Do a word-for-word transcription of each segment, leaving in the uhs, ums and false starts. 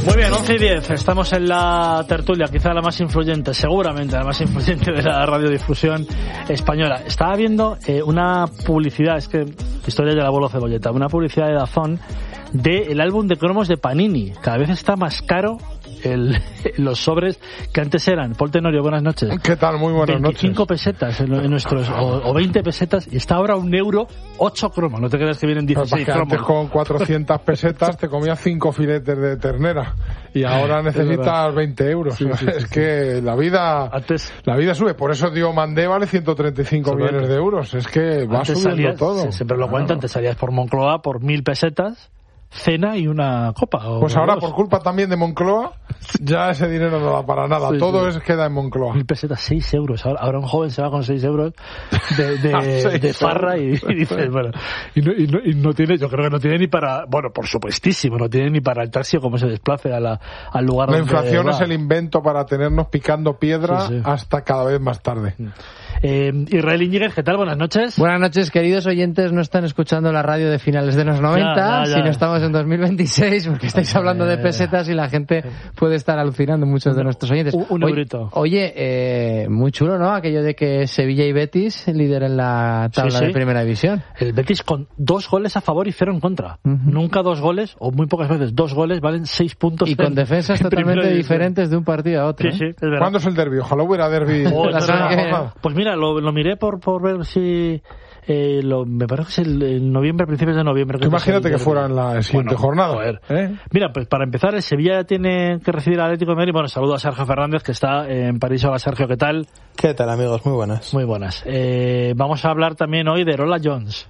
Muy bien, once y diez, estamos en la tertulia, quizá la más influyente, seguramente la más influyente de la radiodifusión española. Estaba viendo eh, una publicidad, es que historia del abuelo Cebolleta, una publicidad de Dazón del álbum de cromos de Panini. Cada vez está más caro el, los sobres que antes eran. Paul Tenorio, buenas noches. ¿Qué tal? Muy buenas veinticinco noches. pesetas en, en nuestros, o, o veinte pesetas, y está ahora un euro, ocho cromos. No te creas que vienen dieciséis cromos. Antes con cuatrocientas pesetas te comías cinco filetes de ternera y ahora necesitas veinte euros. Sí, sí, es sí, que sí. la vida antes, la vida sube. Por eso Dio Mandé vale ciento treinta y cinco millones de euros. Es que va subiendo salías, todo. Siempre lo cuentan, te salías por Moncloa por mil pesetas, cena y una copa. O pues ahora, dos. por culpa también de Moncloa, ya ese dinero no da para nada. Sí, todo sí. es queda en Moncloa. Mil pesetas, seis euros. Ahora, ahora un joven se va con seis euros de, de, de farra y, y dices, bueno, y no, y, no, y no tiene, yo creo que no tiene ni para, bueno, por supuestísimo, no tiene ni para el taxi o cómo se desplace a la, al lugar la donde La inflación va. Es el invento para tenernos picando piedra sí, sí. hasta cada vez más tarde. Eh, Israel Íñiguez, ¿qué tal? Buenas noches. Buenas noches, queridos oyentes. No están escuchando la radio de finales de los noventa, ya, ya, ya. sino estamos en dos mil veintiséis, porque estáis hablando de pesetas y la gente puede estar alucinando, muchos de nuestros oyentes. Un, un eurito. Oye, eh, muy chulo, ¿no? Aquello de que Sevilla y Betis lideren la tabla sí, sí. de primera división. El Betis con dos goles a favor y cero en contra. Uh-huh. Nunca dos goles, o muy pocas veces, dos goles valen seis puntos. Y con en, defensas en totalmente diferentes de un partido a otro. Sí, sí, ¿eh? es verdad. ¿Cuándo es el derbi? Ojalá hubiera derbi. Oh, la semana que... Pues mira, lo, lo miré por, por ver si... Eh, lo, me parece que es el, el noviembre, principios de noviembre. Que imagínate que fuera en la siguiente bueno, jornada. Joder. ¿Eh? Mira, pues para empezar, el Sevilla tiene que recibir al Atlético de Madrid. Bueno, saludo a Sergio Fernández, que está en París. Hola, Sergio, ¿qué tal? ¿Qué tal, amigos? Muy buenas. Muy buenas. Eh, vamos a hablar también hoy de Erola Jones,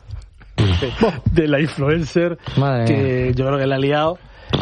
de la influencer, Madre que mía. yo creo que la ha liado.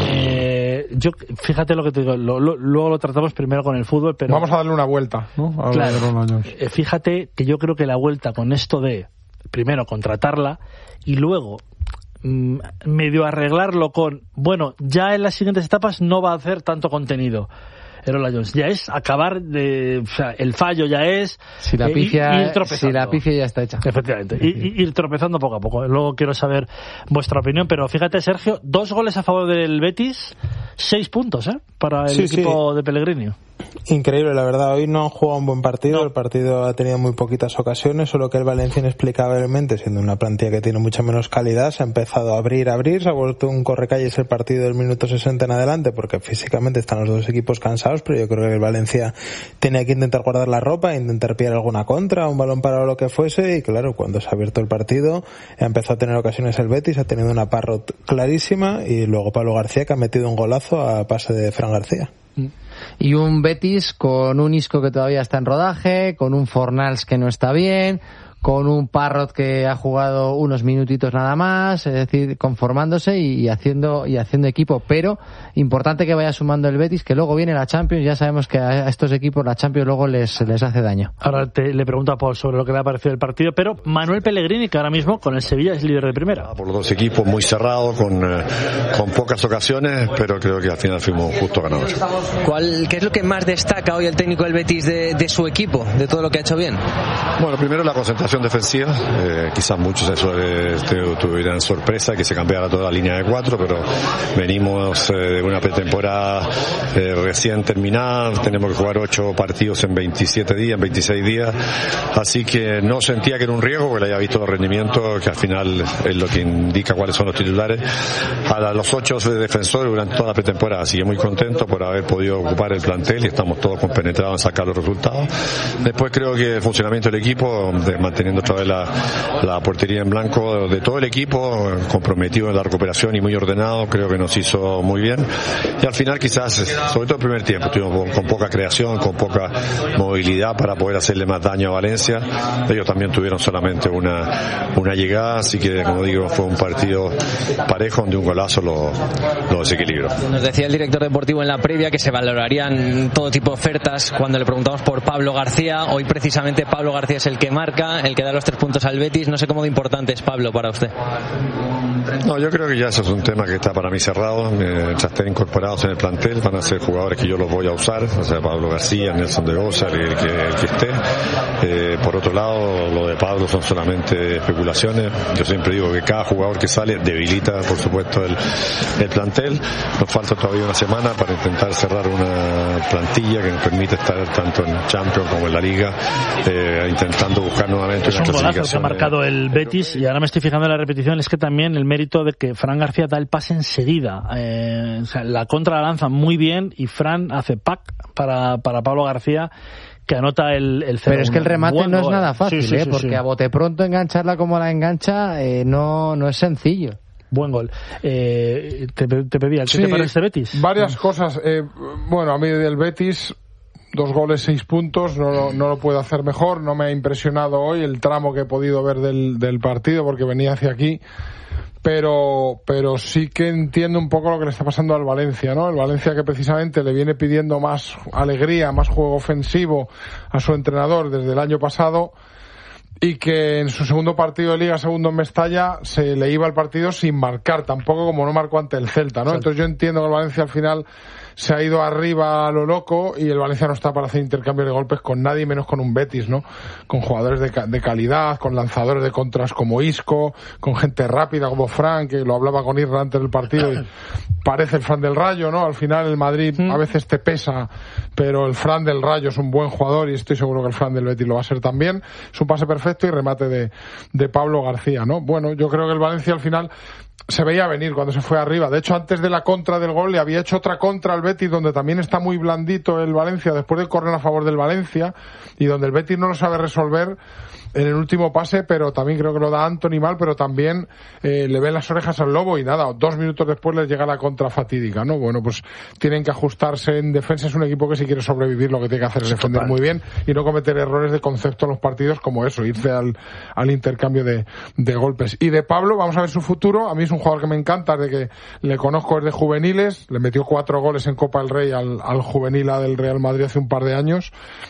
Eh, yo fíjate lo que te digo, lo, lo, luego lo tratamos primero con el fútbol, pero vamos a darle una vuelta, ¿no? A claro, eh, fíjate que yo creo que la vuelta con esto de primero contratarla y luego mmm, medio arreglarlo con bueno, ya en las siguientes etapas no va a hacer tanto contenido. Erola Jones, ya es acabar de, o sea, el fallo ya es si la pifia, eh, ir tropezando. Si la pifia ya está hecha. Efectivamente, y, y, ir tropezando poco a poco. Luego quiero saber vuestra opinión, pero fíjate, Sergio, dos goles a favor del Betis, seis puntos, ¿eh? Para el sí, equipo sí. de Pellegrini. Increíble, la verdad. Hoy no han jugado un buen partido. No. El partido ha tenido muy poquitas ocasiones, solo que el Valencia inexplicablemente, siendo una plantilla que tiene mucha menos calidad, se ha empezado a abrir, a abrir, se ha vuelto un correcalles el partido del minuto sesenta en adelante, porque físicamente están los dos equipos cansados, pero yo creo que el Valencia tenía que intentar guardar la ropa, intentar pillar alguna contra, un balón para lo que fuese, y claro, cuando se ha abierto el partido, ha empezado a tener ocasiones el Betis, ha tenido una Parrot clarísima, y luego Pablo García, que ha metido un golazo a pase de Fran García. Y un Betis con un Isco que todavía está en rodaje, con un Fornals que no está bien, con un Parrot que ha jugado unos minutitos nada más, es decir, conformándose y haciendo y haciendo equipo, pero importante que vaya sumando el Betis, que luego viene la Champions, ya sabemos que a estos equipos la Champions luego les, les hace daño. Ahora te, le pregunto a Paul sobre lo que le ha parecido el partido, pero Manuel Pellegrini, que ahora mismo con el Sevilla es líder de primera. Por los dos equipos muy cerrados, con, eh, con pocas ocasiones, pero creo que al final fuimos justo ganadores. ¿Cuál, ¿Qué es lo que más destaca hoy el técnico del Betis de, de su equipo, de todo lo que ha hecho bien? Bueno, primero la concentración defensiva, eh, quizás muchos eso eh, tuvieran sorpresa que se cambiara toda la línea de cuatro, pero venimos eh, de una pretemporada eh, recién terminada, tenemos que jugar ocho partidos en veintisiete días, en veintiséis días, así que no sentía que era un riesgo, porque había visto los rendimientos, que al final es lo que indica cuáles son los titulares, a los ocho defensores durante toda la pretemporada, así que muy contento por haber podido ocupar el plantel y estamos todos compenetrados en sacar los resultados. Después creo que el funcionamiento del equipo, de, manteniendo otra vez la, la portería en blanco de todo el equipo, comprometido en la recuperación y muy ordenado, creo que nos hizo muy bien. Y al final quizás, sobre todo el primer tiempo, estuvimos con poca creación, con poca movilidad para poder hacerle más daño a Valencia. Ellos también tuvieron solamente una, una llegada, así que, como digo, fue un partido parejo donde un golazo lo, lo desequilibró. Nos decía el director deportivo en la previa que se valorarían todo tipo de ofertas cuando le preguntamos por Pablo García. Hoy precisamente Pablo García es el que marca, el que da los tres puntos al Betis. No sé cómo de importante es Pablo para usted. No, yo creo que ya eso es un tema que está para mí cerrado. Mientras estén incorporados en el plantel, van a ser jugadores que yo los voy a usar, o sea, Pablo García, Nelson de Osa, el que, el que esté. Eh, por otro lado, lo de Pablo son solamente especulaciones. Yo siempre digo que cada jugador que sale debilita, por supuesto, el, el plantel. Nos falta todavía una semana para intentar cerrar una plantilla que nos permite estar tanto en Champions como en la Liga, eh, intentando buscar nuevamente es una un golazo que ha clasificación. marcado el Betis, y ahora me estoy fijando en la repetición, es que también el mérito de que Fran García da el pase enseguida. Eh, o sea, la contra la lanza muy bien y Fran hace pack para, para Pablo García, que anota el, el cero uno. Pero es que el remate bueno, no es nada fácil, sí, sí, ¿eh? sí, porque sí. a bote pronto engancharla como la engancha eh, no, no es sencillo. Buen gol. Eh, te, te pedía, ¿qué sí, te parece este Betis? Varias cosas. Eh, bueno, a mí del Betis, dos goles, seis puntos, no, lo- no lo puedo hacer mejor. No me ha impresionado hoy el tramo que he podido ver del, del partido porque venía hacia aquí. Pero, pero sí que entiendo un poco lo que le está pasando al Valencia, ¿no? El Valencia que precisamente le viene pidiendo más alegría, más juego ofensivo a su entrenador desde el año pasado, y que en su segundo partido de Liga, segundo en Mestalla, se le iba el partido sin marcar, tampoco como no marcó ante el Celta, ¿no? Exacto. Entonces yo entiendo que el Valencia al final se ha ido arriba a lo loco y el Valencia no está para hacer intercambio de golpes con nadie, menos con un Betis, ¿no? Con jugadores de, ca- de calidad, con lanzadores de contras como Isco, con gente rápida como Fran, que lo hablaba con Irra antes del partido y parece el Fran del Rayo, ¿no? Al final el Madrid a veces te pesa, pero el Fran del Rayo es un buen jugador y estoy seguro que el Fran del Betis lo va a ser también. Es un pase perfecto y remate de, de Pablo García, ¿no? Bueno, yo creo que el Valencia al final se veía venir cuando se fue arriba. De hecho, antes de la contra del gol le había hecho otra contra al Betis, donde también está muy blandito el Valencia después del córner a favor del Valencia, y donde el Betis no lo sabe resolver en el último pase, pero también creo que lo da Anthony mal, pero también eh, le ven las orejas al lobo y nada, dos minutos después les llega la contra fatídica, ¿no? Bueno, pues tienen que ajustarse en defensa. Es un equipo que si quiere sobrevivir lo que tiene que hacer es defender Total. muy bien y no cometer errores de concepto en los partidos como eso, irse al, al intercambio de, de golpes. Y de Pablo, vamos a ver su futuro. A mí es un jugador que me encanta, de que le conozco desde juveniles, le metió cuatro goles en Copa del Rey al, al juvenil del Real Madrid hace un par de años.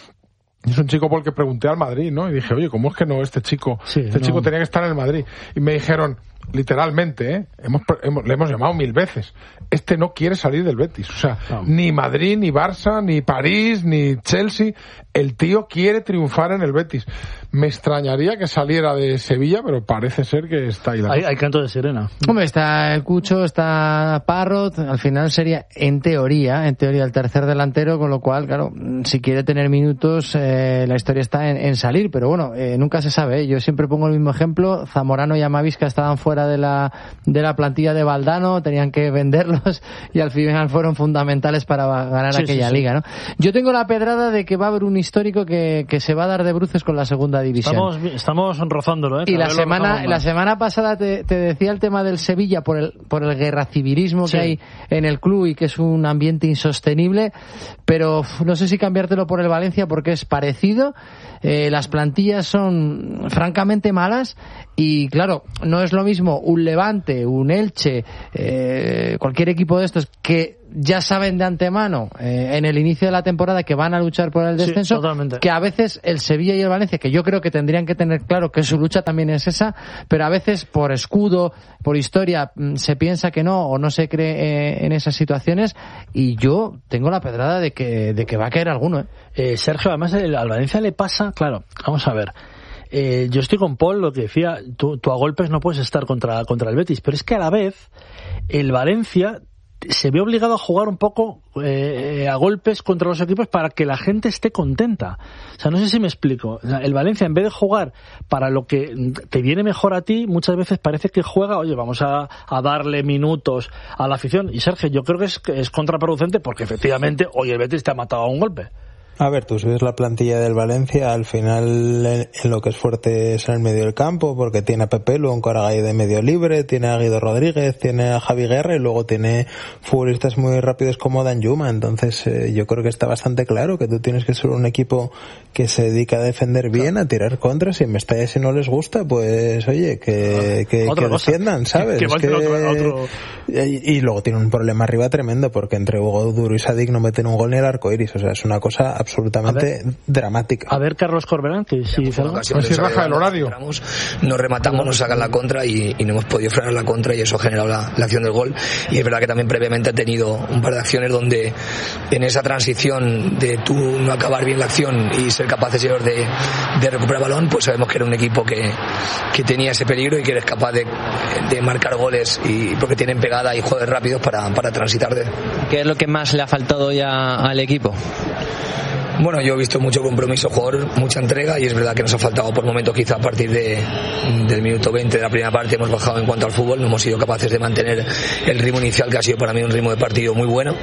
Es un chico por el que pregunté al Madrid, ¿no? Y dije, oye, ¿cómo es que no este chico? Sí, este no. chico tenía que estar en el Madrid. Y me dijeron, literalmente, ¿eh? Hemos, hemos, le hemos llamado mil veces. Este no quiere salir del Betis. O sea, No. ni Madrid, ni Barça, ni París, ni Chelsea. El tío quiere triunfar en el Betis. Me extrañaría que saliera de Sevilla, pero parece ser que está ahí la Hay, cosa. hay canto de sirena. Hombre, está el Cucho, está Parrot, al final sería, en teoría, en teoría el tercer delantero, con lo cual, claro, si quiere tener minutos, eh, la historia está en, en salir, pero bueno, eh, nunca se sabe, ¿eh? Yo siempre pongo el mismo ejemplo, Zamorano y Amavisca estaban fuera de la, de la plantilla de Valdano, tenían que venderlos y al final fueron fundamentales para ganar Sí, aquella sí, sí. liga, ¿no? Yo tengo la pedrada de que va a haber un histórico que, que se va a dar de bruces con la segunda división. Estamos, estamos rozándolo, ¿eh? Y Cada la vez lo semana, rozamos la más. semana pasada te, te decía el tema del Sevilla por el, por el guerracivilismo Sí. que hay en el club y que es un ambiente insostenible, pero uf, no sé si cambiártelo por el Valencia porque es parecido. Eh, las plantillas son francamente malas y claro, no es lo mismo un Levante, un Elche, eh, cualquier equipo de estos que ya saben de antemano eh, en el inicio de la temporada que van a luchar por el Sí, descenso, totalmente. que a veces el Sevilla y el Valencia, que yo creo que tendrían que tener claro que su lucha también es esa, pero a veces por escudo, por historia, mm, se piensa que no o no se cree eh, en esas situaciones y yo tengo la pedrada de que, de que va a caer alguno, ¿eh? Eh, Sergio, además el- al Valencia le pasa, claro, vamos a ver. Eh, yo estoy con Paul, lo que decía, tú, tú a golpes no puedes estar contra, contra el Betis, pero es que a la vez el Valencia se ve obligado a jugar un poco eh, a golpes contra los equipos para que la gente esté contenta. O sea, no sé si me explico. O sea, el Valencia, en vez de jugar para lo que te viene mejor a ti, muchas veces parece que juega, oye, vamos a, a darle minutos a la afición. Y Sergio, yo creo que es, que es contraproducente porque efectivamente hoy el Betis te ha matado a un golpe. A ver, tú si ves la plantilla del Valencia, al final en, en lo que es fuerte es en el medio del campo, porque tiene a Pepe, luego un Coragay de medio libre, tiene a Guido Rodríguez, tiene a Javi Guerra y luego tiene futbolistas muy rápidos como Danjuma. Entonces eh, yo creo que está bastante claro que tú tienes que ser un equipo que se dedica a defender bien, a tirar contras, y en Mestalla si no les gusta, pues oye, que, que, Otra que cosa. defiendan, ¿sabes? Que- que Es valga otro- otro- Y, y luego tiene un problema arriba tremendo, porque entre Hugo Duro y Sadik no meten un gol ni al arco iris, o sea, es una cosa absolutamente a ver, dramática. A ver, Carlos Corberán, que si, si raja el horario. Nos rematamos, nos sacan la contra y, y no hemos podido frenar la contra y eso ha generado la, la acción del gol. Y es verdad que también previamente ha tenido un par de acciones donde en esa transición de tú no acabar bien la acción y ser capaces ellos de, de recuperar balón, pues sabemos que era un equipo que, que tenía ese peligro y que eres capaz de, de marcar goles y porque tienen pegada y juegos rápidos para, para transitar de. ¿Qué es lo que más le ha faltado ya al equipo? Bueno, yo he visto mucho compromiso, jugador, mucha entrega y es verdad que nos ha faltado por momentos, quizá a partir de, del minuto veinte de la primera parte hemos bajado en cuanto al fútbol, no hemos sido capaces de mantener el ritmo inicial que ha sido para mí un ritmo de partido muy bueno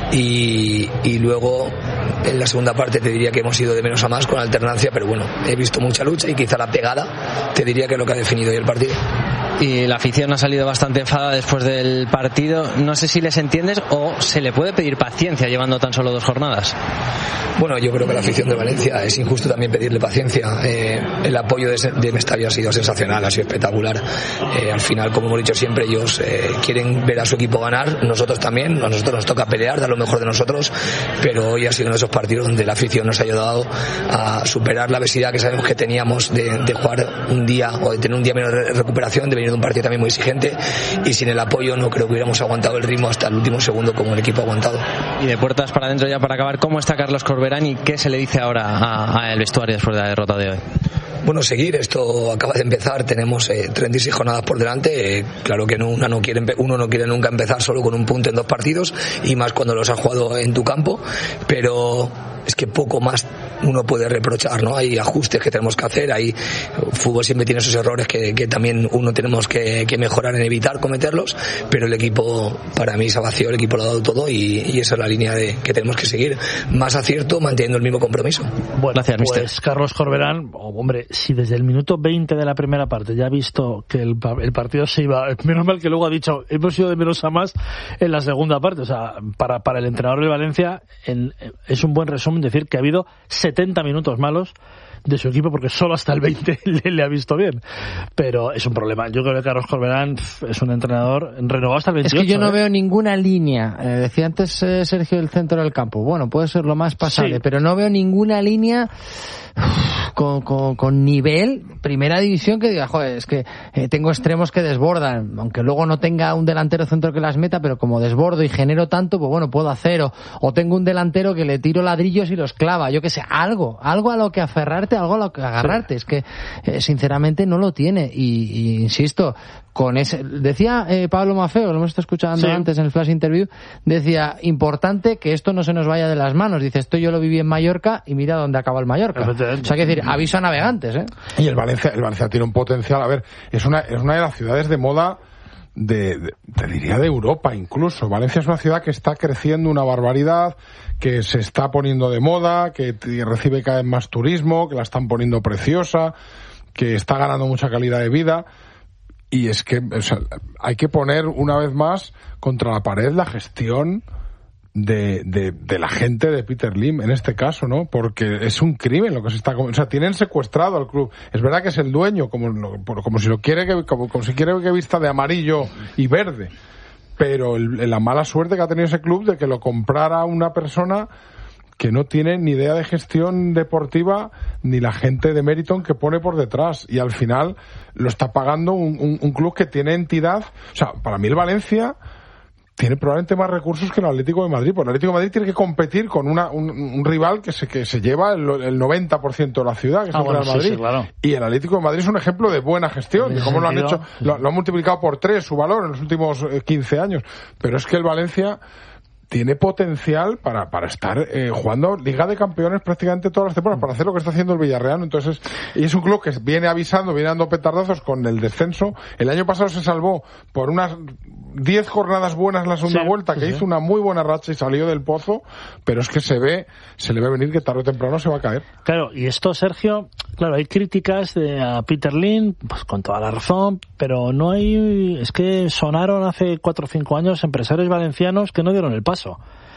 y, y luego en la segunda parte te diría que hemos ido de menos a más con alternancia, pero bueno, he visto mucha lucha y quizá la pegada te diría que es lo que ha definido hoy el partido. Y la afición ha salido bastante enfadada después del partido. No sé si les entiendes o se le puede pedir paciencia llevando tan solo dos jornadas. Bueno, yo creo que la afición de Valencia es injusto también pedirle paciencia. Eh, el apoyo de, de Mestalla ha sido sensacional, ha sido espectacular. Eh, al final, como hemos dicho siempre, ellos eh, quieren ver a su equipo ganar, nosotros también, a nosotros nos toca pelear, dar lo mejor de nosotros, pero hoy ha sido uno de esos partidos donde la afición nos ha ayudado a superar la obesidad que sabemos que teníamos de, de jugar un día o de tener un día menos de recuperación, de venir de un partido también muy exigente y sin el apoyo no creo que hubiéramos aguantado el ritmo hasta el último segundo como el equipo ha aguantado. Y de puertas para adentro ya para acabar, ¿cómo está Carlos Corberán y qué se le dice ahora al vestuario después de la derrota de hoy? Bueno, seguir, esto acaba de empezar, tenemos eh, treinta y seis jornadas por delante, eh, claro que no, una no quiere, uno no quiere nunca empezar solo con un punto en dos partidos y más cuando los has jugado en tu campo, pero es que poco más uno puede reprochar, ¿no? Hay ajustes que tenemos que hacer, hay fútbol siempre tiene esos errores que, que también uno tenemos que, que mejorar en evitar cometerlos, pero el equipo para mí se ha vaciado, el equipo lo ha dado todo y, y esa es la línea de, que tenemos que seguir, más acierto manteniendo el mismo compromiso. Bueno, gracias, pues mister. Carlos Corberán, oh, hombre, si desde el minuto veinte de la primera parte ya ha visto que el, el partido se iba, menos mal que luego ha dicho hemos ido de menos a más en la segunda parte, o sea, para, para el entrenador de Valencia en, es un buen resumen decir que ha habido setenta minutos malos de su equipo porque solo hasta el veinte le, le ha visto bien, pero es un problema. Yo creo que Carlos Corberán es un entrenador renovado hasta el veintiocho. Es que yo no ¿eh? veo ninguna línea, eh, decía antes eh, Sergio el centro del campo, bueno, puede ser lo más pasable, sí, pero no veo ninguna línea con, con, con nivel primera división que diga, joder, es que eh, tengo extremos que desbordan, aunque luego no tenga un delantero centro que las meta, pero como desbordo y genero tanto, pues bueno, puedo hacer, o, o tengo un delantero que le tiro ladrillos y los clava, yo que sé, algo, algo a lo que aferrarte, algo a lo que agarrarte, es que eh, sinceramente no lo tiene, y, y insisto, con ese, decía eh, Pablo Maffeo, lo hemos estado escuchando sí. antes en el Flash Interview, decía, importante que esto no se nos vaya de las manos, dice, esto yo lo viví en Mallorca y mira dónde acaba el Mallorca. O sea, que decir, aviso a navegantes, ¿eh? Y el Valencia, el Valencia tiene un potencial, a ver, es una, es una de las ciudades de moda de, de, te diría de Europa incluso. Valencia es una ciudad que está creciendo una barbaridad, que se está poniendo de moda, que recibe cada vez más turismo, que la están poniendo preciosa, que está ganando mucha calidad de vida. Y es que, o sea, hay que poner una vez más contra la pared la gestión de, de, de la gente de Peter Lim, en este caso, ¿no? Porque es un crimen lo que se está... O sea, tienen secuestrado al club. Es verdad que es el dueño, como, como si lo quiere que, como, como si quiere que vista de amarillo y verde. Pero el, la mala suerte que ha tenido ese club de que lo comprara una persona que no tiene ni idea de gestión deportiva ni la gente de Meriton que pone por detrás, y al final lo está pagando un, un, un club que tiene entidad. O sea, para mí el Valencia tiene probablemente más recursos que el Atlético de Madrid, porque el Atlético de Madrid tiene que competir con una, un, un rival que se, que se lleva el, el noventa por ciento de la ciudad, que es ah, el Real bueno, Madrid. Sí, sí, claro. Y el Atlético de Madrid es un ejemplo de buena gestión, de cómo lo han hecho, lo, lo han multiplicado por tres su valor en los últimos quince años. Pero es que el Valencia tiene potencial para, para estar eh, jugando Liga de Campeones prácticamente todas las temporadas, para hacer lo que está haciendo el Villarreal. Entonces, y es un club que viene avisando, viene dando petardazos con el descenso. El año pasado se salvó por unas diez jornadas buenas en la segunda sí, vuelta, que sí, hizo sí. una muy buena racha y salió del pozo, pero es que se ve, se le ve venir que tarde o temprano se va a caer. Claro, y esto, Sergio, claro, hay críticas de a Peter Lim, pues con toda la razón, pero no hay, es que sonaron hace cuatro o cinco años empresarios valencianos que no dieron el paso.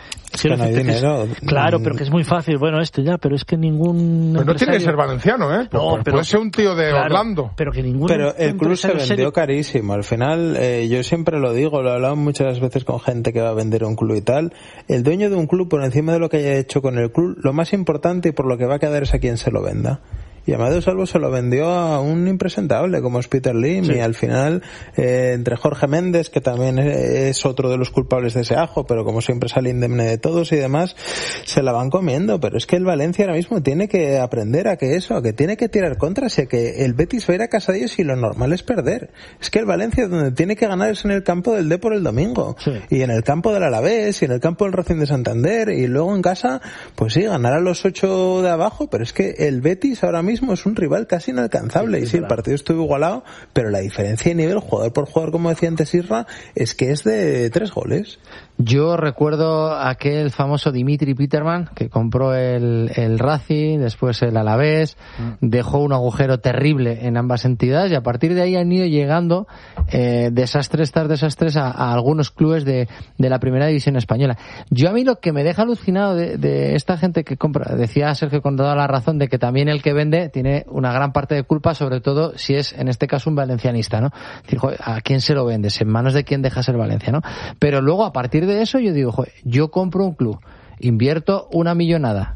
Es que no hay dinero. Es, claro, pero que es muy fácil. Bueno, este ya, pero es que ningún. Pero no tiene que ser valenciano, ¿eh? No, pues pero, puede ser un tío de claro, Orlando. Pero que ningún. Pero el club se vendió serio. carísimo. Al final, eh, yo siempre lo digo, lo he hablado muchas veces con gente que va a vender un club y tal. El dueño de un club, por encima de lo que haya hecho con el club, lo más importante y por lo que va a quedar es a quien se lo venda. Y Amadeu Salvo se lo vendió a un impresentable como es Peter Lim, sí. Y al final eh, entre Jorge Méndez, que también es otro de los culpables de ese ajo, pero como siempre sale indemne de todos y demás, se la van comiendo. Pero es que el Valencia ahora mismo tiene que aprender a que eso, a que tiene que tirar contras y a que el Betis va a ir a casa de ellos y lo normal es perder. Es que el Valencia donde tiene que ganar es en el campo del Depor el domingo, sí. Y en el campo del Alavés y en el campo del Racing de Santander, y luego en casa pues sí, ganar a los ocho de abajo, pero es que el Betis ahora mismo es un rival casi inalcanzable. Sí, sí, y sí, claro. El partido estuvo igualado, pero la diferencia de nivel jugador por jugador, como decía antes Isra, es que es de tres goles. Yo recuerdo aquel famoso Dimitri Peterman que compró el, el Racing, después el Alavés, mm. dejó un agujero terrible en ambas entidades y a partir de ahí han ido llegando eh, desastres tras desastres a, a algunos clubes de, de la primera división española. Yo a mí lo que me deja alucinado de, de esta gente que compra, decía Sergio con toda la razón de que también el que vende tiene una gran parte de culpa, sobre todo si es en este caso un valencianista, ¿no? Es decir, joder, ¿a quién se lo vendes? ¿En manos de quién dejas el Valencia, no? Pero luego a partir de de eso yo digo, joder, yo compro un club, invierto una millonada,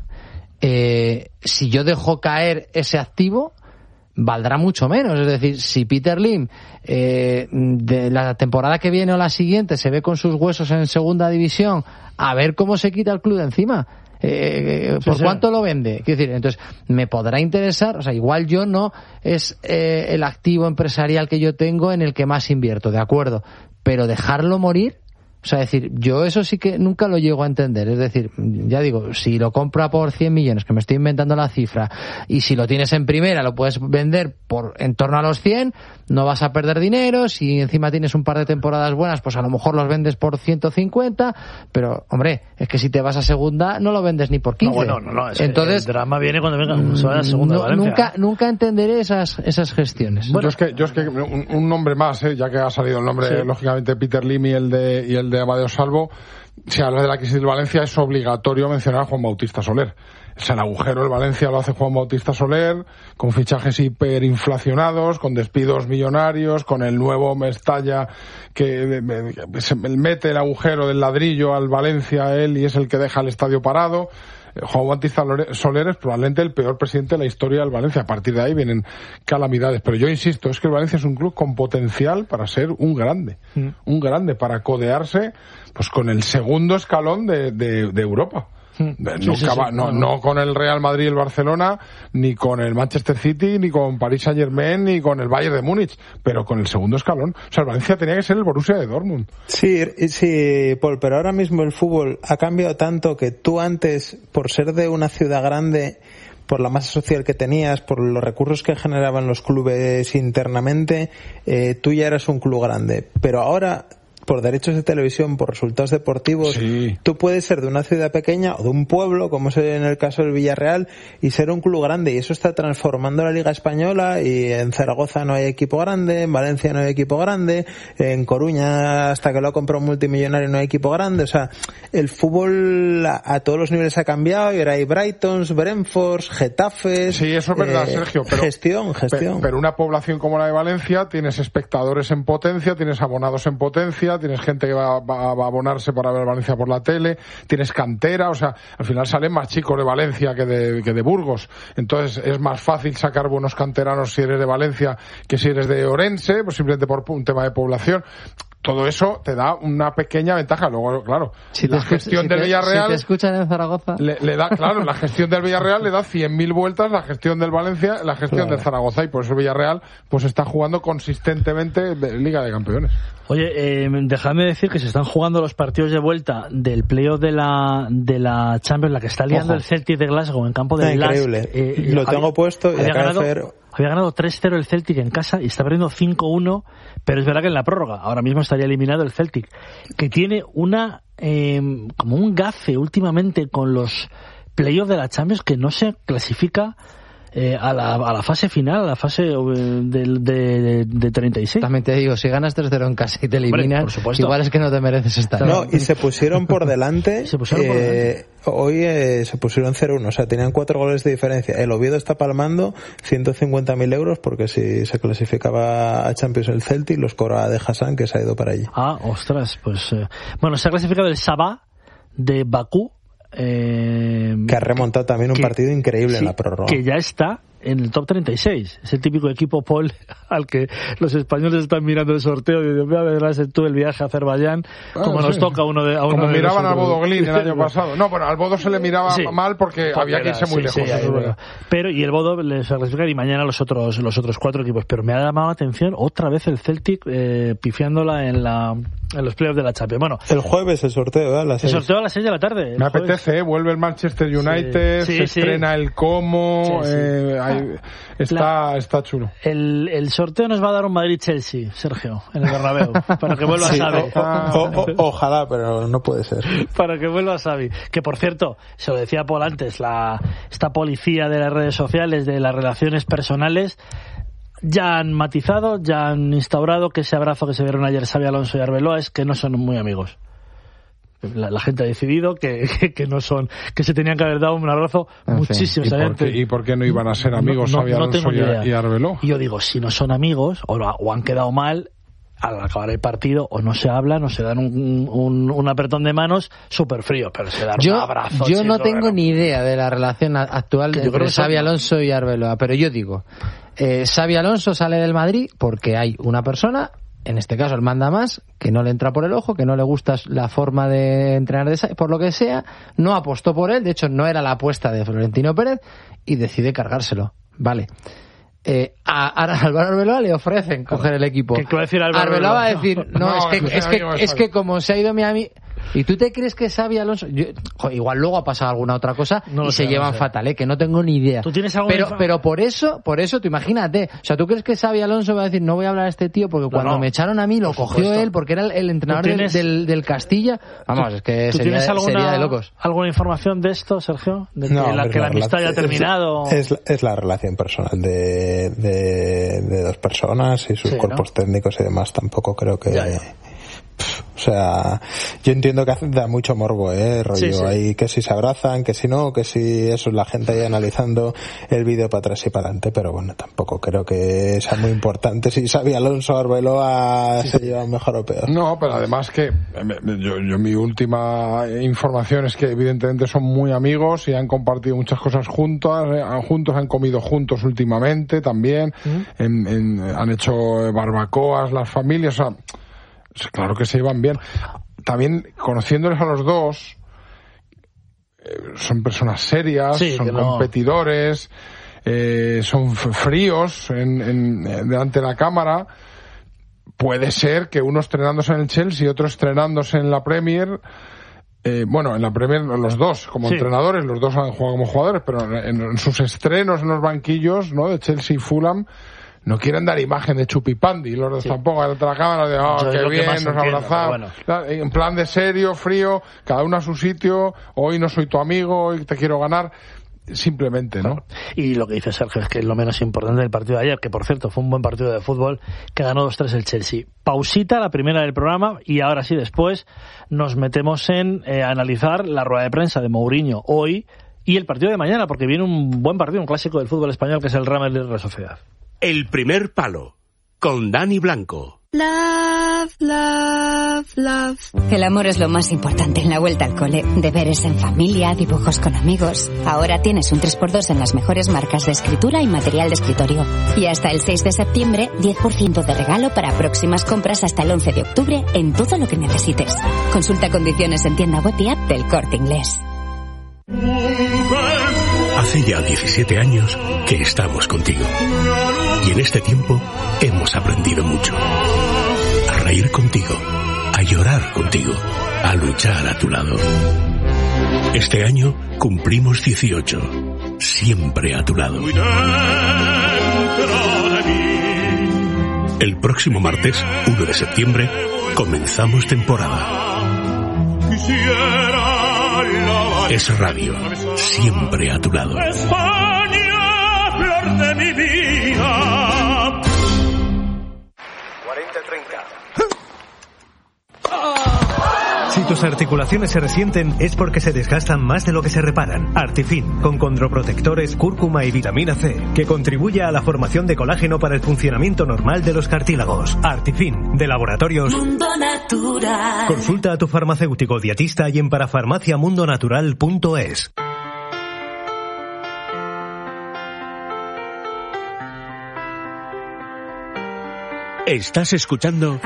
eh, si yo dejo caer ese activo valdrá mucho menos. Es decir, si Peter Lim eh, de la temporada que viene o la siguiente se ve con sus huesos en segunda división, a ver cómo se quita el club de encima. Eh, ¿Por sí, cuánto sí. lo vende? Quiero decir, entonces, me podrá interesar, o sea, igual yo no es eh, el activo empresarial que yo tengo en el que más invierto, de acuerdo, pero dejarlo morir. O sea, es decir, yo eso sí que nunca lo llego a entender. Es decir, ya digo, si lo compra por cien millones, que me estoy inventando la cifra, y si lo tienes en primera, lo puedes vender por en torno a los cien, no vas a perder dinero. Si encima tienes un par de temporadas buenas, pues a lo mejor los vendes por ciento cincuenta, pero, hombre, es que si te vas a segunda, no lo vendes ni por quince. No, bueno, no, no. Es Entonces, el drama viene cuando venga, se va a la segunda no, de Valencia. Nunca, nunca entenderé esas, esas gestiones. Bueno, yo es que, yo es que un, un nombre más, ¿eh? Ya que ha salido el nombre, sí. lógicamente, Peter Lim y el de, y el de Amadeu Salvo. Si hablas de la crisis del Valencia es obligatorio mencionar a Juan Bautista Soler. Es el agujero, el Valencia lo hace Juan Bautista Soler, con fichajes hiperinflacionados, con despidos millonarios, con el nuevo Mestalla que se mete el agujero del ladrillo al Valencia él y es el que deja el estadio parado. Juan Bautista Soler es probablemente el peor presidente de la historia del Valencia. A partir de ahí vienen calamidades. Pero yo insisto, es que el Valencia es un club con potencial para ser un grande. Mm. Un grande, para codearse pues con el segundo escalón de, de, de Europa. Sí, no, sí, sí, no, no con el Real Madrid y el Barcelona, ni con el Manchester City, ni con Paris Saint-Germain, ni con el Bayern de Múnich, pero con el segundo escalón. O sea, el Valencia tenía que ser el Borussia de Dortmund. Sí, sí, Paul, pero ahora mismo el fútbol ha cambiado tanto que tú antes, por ser de una ciudad grande, por la masa social que tenías, por los recursos que generaban los clubes internamente, eh, tú ya eras un club grande. Pero ahora, por derechos de televisión, por resultados deportivos, sí. Tú puedes ser de una ciudad pequeña o de un pueblo, como es en el caso del Villarreal, y ser un club grande, y eso está transformando la Liga Española. Y en Zaragoza no hay equipo grande, en Valencia no hay equipo grande, en Coruña, hasta que lo ha comprado un multimillonario, no hay equipo grande. O sea, el fútbol a, a todos los niveles ha cambiado, y ahora hay Brightons, Brentfords, Getafes. Sí, eso es verdad, eh, Sergio, pero gestión, gestión. Pero, pero una población como la de Valencia, tienes espectadores en potencia, tienes abonados en potencia, tienes gente que va, va, va a abonarse para ver Valencia por la tele, tienes cantera, o sea, al final salen más chicos de Valencia que de, que de Burgos. Entonces es más fácil sacar buenos canteranos si eres de Valencia que si eres de Orense, pues simplemente por un tema de población. Todo eso te da una pequeña ventaja. Luego, claro, si la escucha, gestión si del te, Villarreal... Si te escuchan en Zaragoza... Le, le da, claro, la gestión del Villarreal le da cien mil vueltas, la gestión del Valencia, la gestión claro. del Zaragoza, y por eso el Villarreal pues está jugando consistentemente de Liga de Campeones. Oye, eh, dejadme decir que se están jugando los partidos de vuelta del playoff de la de la Champions, la que está liando Ojo. el Celtic de Glasgow en campo de Lask. Increíble. Eh, Lo tengo había, puesto y había ganado, hacer... había ganado tres cero el Celtic en casa y está perdiendo cinco uno, pero es verdad que en la prórroga ahora mismo estaría eliminado el Celtic, que tiene una eh, como un gafe últimamente con los playoffs de la Champions, que no se clasifica eh, a, la, a la fase final, a la fase de, de, de, de treinta y seis. También te digo, si ganas tres cero en casa y te eliminan, hombre, por supuesto, igual es que no te mereces estar. No, y se pusieron por delante. se pusieron por delante. Eh, hoy eh, se pusieron cero uno, o sea, tenían cuatro goles de diferencia. El Oviedo está palmando ciento cincuenta mil euros porque si se clasificaba a Champions el Celtic, los cobraba de Hassan, que se ha ido para allí. Ah, ostras, pues... Eh, bueno, se ha clasificado el Sabah de Bakú. Eh, que ha remontado también un que, partido increíble sí, en la prórroga. Que ya está en el top treinta y seis. Es el típico equipo, Paul, al que los españoles están mirando el sorteo y dicen, verás tú el viaje a Azerbaiyán, ah, como sí, nos toca a uno de a uno como de miraban al Bodo Glimt el año pasado. No, bueno, al Bodo se le miraba sí, mal porque, porque había que irse muy sí, lejos. Sí, bueno. Pero, y el Bodo les va a clasificar y mañana los otros los otros cuatro equipos. Pero me ha llamado la atención otra vez el Celtic eh, pifiándola en la en los playoffs de la Champions. Bueno, el jueves el sorteo, ¿eh? A las seis. El sorteo a las seis de la tarde. Me apetece, ¿eh? Vuelve el Manchester United, sí, sí, se sí. estrena el Como, sí, sí. Eh, hay, está, la, está chulo. El, el sorteo nos va a dar un Madrid-Chelsea, Sergio, en el Bernabéu, para que vuelva sí, Xavi. O, o, o, ojalá, pero no puede ser. Para que vuelva Xavi. Que, por cierto, se lo decía Paul antes, la, esta policía de las redes sociales, de las relaciones personales, ya han matizado, ya han instaurado que ese abrazo que se dieron ayer Xabi Alonso y Arbeloa es que no son muy amigos. La, la gente ha decidido que, que, que no son, que se tenían que haber dado un abrazo en muchísima fin. ¿Y gente. Por qué, ¿Y por qué no iban a ser amigos no, no, Xabi Alonso no y, y Arbeloa? Y yo digo, si no son amigos o, o han quedado mal, al acabar el partido o no se hablan o se dan un, un, un apretón de manos súper frío, pero se dan yo, un abrazo. Yo no tengo ni idea de la relación actual de entre Xabi Alonso y Arbeloa, pero yo digo, eh, Xabi Alonso sale del Madrid porque hay una persona, en este caso el manda más, que no le entra por el ojo, que no le gusta la forma de entrenar de Xavi, por lo que sea, no apostó por él, de hecho no era la apuesta de Florentino Pérez y decide cargárselo. Vale. Eh, a, a Álvaro Arbeloa le ofrecen coger el equipo. ¿Qué va a decir Álvaro Arbeloa? va a decir, no, no, es, que, es, que, es que como se ha ido Miami... ¿Y tú te crees que Xabi Alonso? Yo, jo, igual luego ha pasado alguna otra cosa no y se sé, llevan no fatal, ¿eh? Que no tengo ni idea. ¿Tú tienes pero, pero por eso, por eso, tú imagínate. O sea, ¿tú crees que Xabi Alonso va a decir, no voy a hablar a este tío porque no, cuando no. me echaron a mí lo cogió supuesto. él porque era el, el entrenador del, del, del Castilla? Vamos, es que sería, alguna, sería de locos. ¿Alguna información de esto, Sergio? ¿De que, no, la, que la, la amistad haya terminado? Es, es, es la relación personal de, de, de dos personas y sus sí, cuerpos ¿no? técnicos y demás. Tampoco creo que... Ya, ya. O sea, yo entiendo que da mucho morbo, eh, rollo, sí, sí. Ahí que si se abrazan, que si no, que si eso es la gente ahí analizando el vídeo para atrás y para adelante, pero bueno, tampoco creo que sea muy importante si Xabi Alonso o Arbeloa sí, se sí. llevan mejor o peor. No, pero además que yo, yo mi última información es que evidentemente son muy amigos y han compartido muchas cosas juntos, juntos han comido juntos últimamente también, uh-huh. en, en, han hecho barbacoas las familias, o sea, claro que se llevan bien. También, conociéndoles a los dos, eh, son personas serias, sí, son no. competidores, eh, son fríos en, en, delante de la cámara. Puede ser que uno estrenándose en el Chelsea y otro estrenándose en la Premier... Eh, bueno, en la Premier los dos como sí. entrenadores, los dos han jugado como jugadores, pero en, en sus estrenos en los banquillos, ¿no?, de Chelsea y Fulham, no quieren dar imagen de chupipandi, los dos sí. tampoco, ante la cámara de, oh, qué bien, nos abrazamos, bueno. En plan de serio, frío, cada uno a su sitio, hoy no soy tu amigo, hoy te quiero ganar, simplemente, ¿no? Claro. Y lo que dice Sergio es que es lo menos importante del partido de ayer, que por cierto fue un buen partido de fútbol, que ganó dos tres el Chelsea. Pausita, la primera del programa, y ahora sí, después nos metemos en eh, analizar la rueda de prensa de Mourinho hoy y el partido de mañana, porque viene un buen partido, un clásico del fútbol español, que es el Real Madrid-Real Sociedad. El primer palo, con Dani Blanco. Love, love, love. El amor es lo más importante en la vuelta al cole. Deberes en familia, dibujos con amigos. Ahora tienes un tres por dos en las mejores marcas de escritura y material de escritorio. Y hasta el seis de septiembre, diez por ciento de regalo para próximas compras hasta el once de octubre en todo lo que necesites. Consulta condiciones en tienda web y app del Corte Inglés. Hace ya diecisiete años que estamos contigo. Y en este tiempo hemos aprendido mucho. A reír contigo, a llorar contigo, a luchar a tu lado. Este año cumplimos dieciocho. Siempre a tu lado. El próximo martes, uno de septiembre, comenzamos temporada. Es radio, siempre a tu lado. de mi vida. cuarenta treinta. Si tus articulaciones se resienten es porque se desgastan más de lo que se reparan. Artifin, con condroprotectores, cúrcuma y vitamina C, que contribuye a la formación de colágeno para el funcionamiento normal de los cartílagos. Artifin, de Laboratorios Mundo Natural. Consulta a tu farmacéutico dietista y en parafarmacia mundo natural punto es. Estás escuchando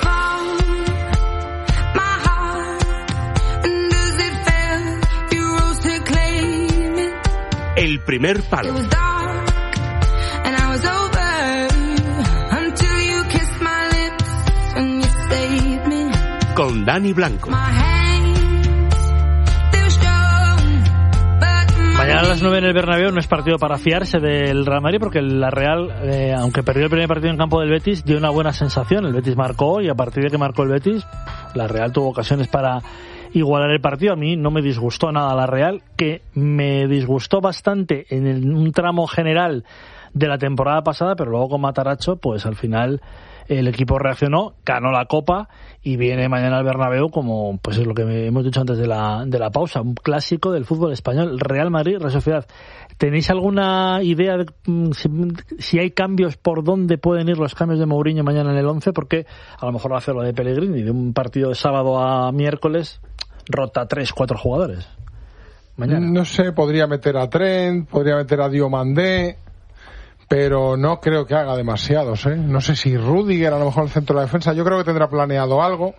El Primer Palo con Dani Blanco. Mañana a las nueve en el Bernabéu no es partido para fiarse del Real Madrid, porque la Real, eh, aunque perdió el primer partido en campo del Betis, dio una buena sensación. El Betis marcó y a partir de que marcó el Betis, la Real tuvo ocasiones para igualar el partido. A mí no me disgustó nada la Real, que me disgustó bastante en el, un tramo general de la temporada pasada, pero luego con Matarazzo, pues al final el equipo reaccionó, ganó la Copa y viene mañana al Bernabéu como, pues es lo que hemos dicho antes de la, de la pausa, un clásico del fútbol español. Real Madrid, Real Sociedad. ¿Tenéis alguna idea de si, si hay cambios, por dónde pueden ir los cambios de Mourinho mañana en el once? Porque a lo mejor va a hacer lo de Pellegrini, de un partido de sábado a miércoles, rota tres, cuatro jugadores. Mañana. No sé, podría meter a Trent, podría meter a Diomandé, pero no creo que haga demasiados, ¿eh? No sé si Rüdiger, a lo mejor el centro de la defensa, yo creo que tendrá planeado algo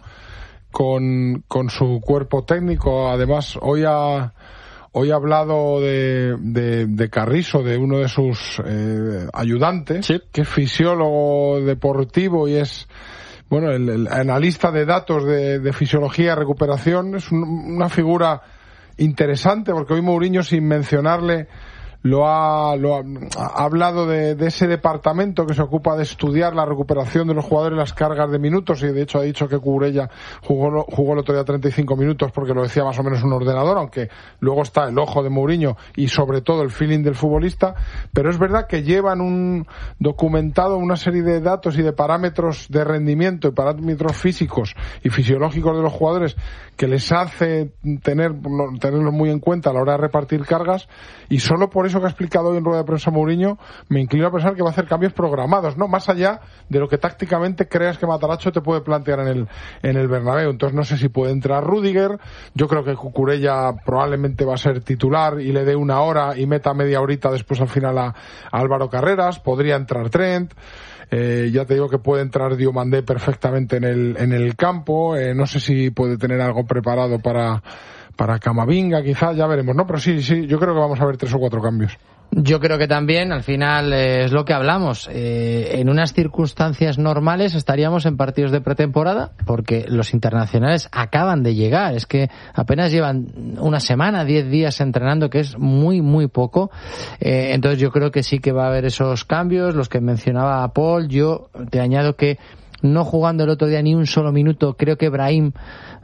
con, con su cuerpo técnico. Además, hoy ha, hoy ha hablado de, de, de Carrizo, de uno de sus eh, ayudantes, ¿sí?, que es fisiólogo deportivo y es, bueno, el, el analista de datos de, de fisiología y recuperación. Es un, una figura interesante, porque hoy Mourinho, sin mencionarle, lo ha, lo ha, ha hablado de, de ese departamento que se ocupa de estudiar la recuperación de los jugadores, las cargas de minutos, y de hecho ha dicho que Cucurella jugó, jugó el otro día treinta y cinco minutos porque lo decía más o menos un ordenador, aunque luego está el ojo de Mourinho y sobre todo el feeling del futbolista. Pero es verdad que llevan un documentado una serie de datos y de parámetros de rendimiento y parámetros físicos y fisiológicos de los jugadores que les hace tener tenerlos muy en cuenta a la hora de repartir cargas, y solo por eso que ha explicado hoy en rueda de prensa Mourinho me inclino a pensar que va a hacer cambios programados, no más allá de lo que tácticamente creas que Matarazzo te puede plantear en el en el Bernabéu. Entonces no sé si puede entrar Rüdiger. Yo creo que Cucurella probablemente va a ser titular y le dé una hora y meta media horita después al final a, a Álvaro Carreras. Podría entrar Trent. Eh, ya te digo que puede entrar Diomandé perfectamente en el en el campo. Eh, no sé si puede tener algo preparado para para Camavinga, quizás, ya veremos, ¿no? Pero sí, sí, yo creo que vamos a ver tres o cuatro cambios. Yo creo que también, al final, eh, es lo que hablamos. Eh, en unas circunstancias normales estaríamos en partidos de pretemporada, porque los internacionales acaban de llegar. Es que apenas llevan una semana, diez días entrenando, que es muy, muy poco. Eh, entonces yo creo que sí que va a haber esos cambios, los que mencionaba Paul. Yo te añado que, no jugando el otro día ni un solo minuto, creo que Brahim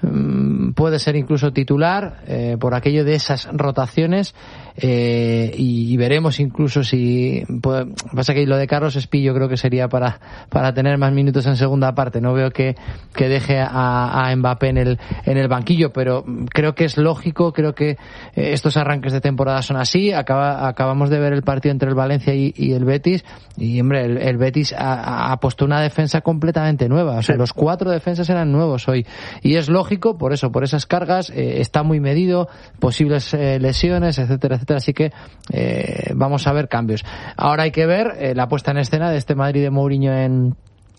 mmm, puede ser incluso titular, eh, por aquello de esas rotaciones, eh, y, y veremos incluso si puede, pasa que lo de Carlos Espí yo creo que sería para para tener más minutos en segunda parte. No veo que, que deje a, a Mbappé en el en el banquillo, pero creo que es lógico. Creo que eh, estos arranques de temporada son así. Acaba, acabamos de ver el partido entre el Valencia y, y el Betis, y hombre, el, el Betis ha, ha puesto una defensa completamente nueva. O sea, sí, los cuatro defensas eran nuevos hoy, y es lógico por eso, por esas cargas. Eh, está muy medido, posibles eh, lesiones, etcétera, etcétera. Así que eh, vamos a ver cambios. Ahora hay que ver eh, la puesta en escena de este Madrid de Mourinho en